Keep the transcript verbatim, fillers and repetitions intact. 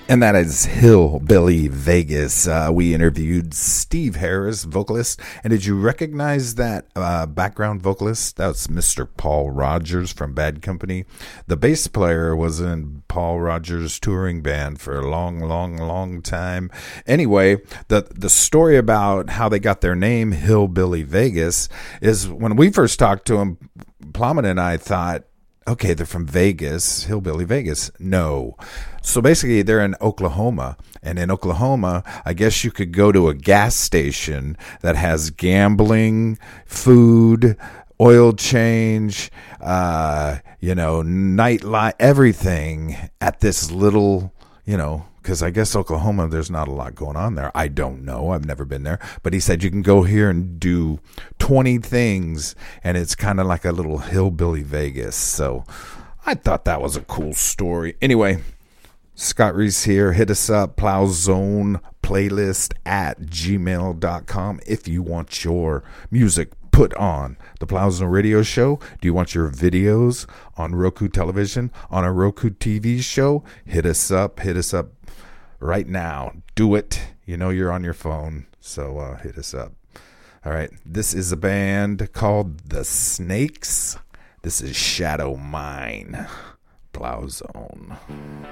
And that is Hillbilly Vegas. Uh, we interviewed Steve Harris, vocalist. And did you recognize that uh, background vocalist? That's Mister Paul Rogers from Bad Company. The bass player was in Paul Rogers' touring band for a long, long, long time. Anyway, the, the story about how they got their name, Hillbilly Vegas, is when we first talked to him, Plummet and I thought, okay, they're from Vegas, Hillbilly Vegas. No. So basically, they're in Oklahoma. And in Oklahoma, I guess you could go to a gas station that has gambling, food, oil change, uh, you know, nightlife, everything at this little, you know, because I guess Oklahoma, there's not a lot going on there. I don't know. I've never been there. But he said you can go here and do twenty things, and it's kind of like a little hillbilly Vegas. So I thought that was a cool story. Anyway, Scott Reese here. Hit us up, Plowzone Playlist at gmail dot com if you want your music put on the Plowzone Radio Show. Do you want your videos on Roku television, on a Roku T V show? Hit us up. Hit us up right now. Do it. You know you're on your phone, so uh, hit us up. All right. This is a band called The Snakes. This is Shadow Mine. Plowzone.